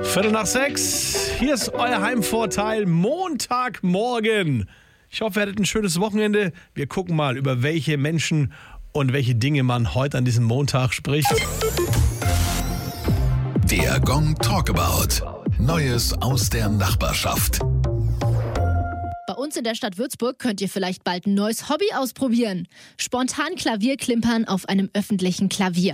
5:45. Hier ist euer Heimvorteil Montagmorgen. Ich hoffe, ihr hattet ein schönes Wochenende. Wir gucken mal, über welche Menschen und welche Dinge man heute an diesem Montag spricht. Der Gong Talkabout. Neues aus der Nachbarschaft. Bei uns in der Stadt Würzburg könnt ihr vielleicht bald ein neues Hobby ausprobieren. Spontan Klavierklimpern auf einem öffentlichen Klavier.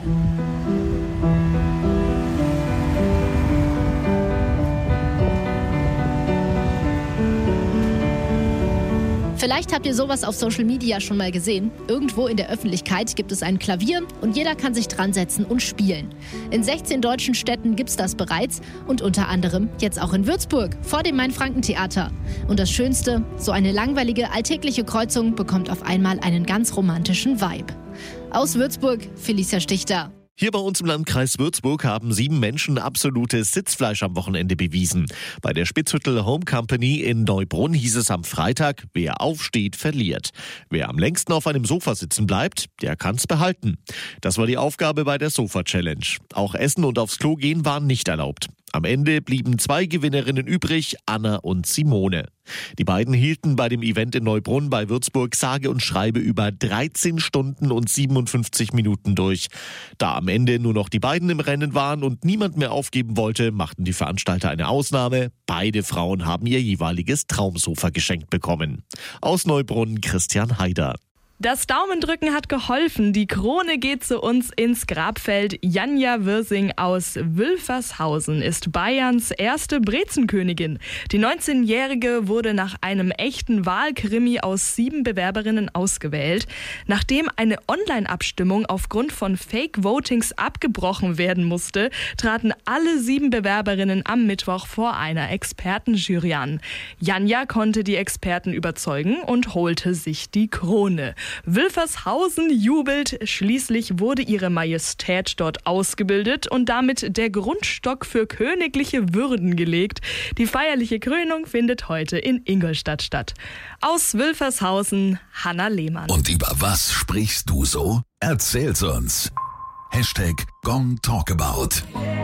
Vielleicht habt ihr sowas auf Social Media schon mal gesehen. Irgendwo in der Öffentlichkeit gibt es ein Klavier und jeder kann sich dran setzen und spielen. In 16 deutschen Städten gibt's das bereits und unter anderem jetzt auch in Würzburg vor dem Main-Franken-Theater. Und das Schönste, so eine langweilige alltägliche Kreuzung bekommt auf einmal einen ganz romantischen Vibe. Aus Würzburg, Felicia Stichter. Hier bei uns im Landkreis Würzburg haben 7 Menschen absolutes Sitzfleisch am Wochenende bewiesen. Bei der Spitzhüttel Home Company in Neubrunn hieß es am Freitag, wer aufsteht, verliert. Wer am längsten auf einem Sofa sitzen bleibt, der kann's behalten. Das war die Aufgabe bei der Sofa-Challenge. Auch Essen und aufs Klo gehen waren nicht erlaubt. Am Ende blieben 2 Gewinnerinnen übrig, Anna und Simone. Die beiden hielten bei dem Event in Neubrunn bei Würzburg sage und schreibe über 13 Stunden und 57 Minuten durch. Da am Ende nur noch die beiden im Rennen waren und niemand mehr aufgeben wollte, machten die Veranstalter eine Ausnahme. Beide Frauen haben ihr jeweiliges Traumsofa geschenkt bekommen. Aus Neubrunn, Christian Haider. Das Daumendrücken hat geholfen. Die Krone geht zu uns ins Grabfeld. Janja Wirsing aus Wülfershausen ist Bayerns erste Brezenkönigin. Die 19-Jährige wurde nach einem echten Wahlkrimi aus 7 Bewerberinnen ausgewählt. Nachdem eine Online-Abstimmung aufgrund von Fake-Votings abgebrochen werden musste, traten alle 7 Bewerberinnen am Mittwoch vor einer Expertenjury an. Janja konnte die Experten überzeugen und holte sich die Krone. Wülfershausen jubelt, schließlich wurde ihre Majestät dort ausgebildet und damit der Grundstock für königliche Würden gelegt. Die feierliche Krönung findet heute in Ingolstadt statt. Aus Wülfershausen, Hanna Lehmann. Und über was sprichst du so? Erzähl's uns. #GongTalkabout.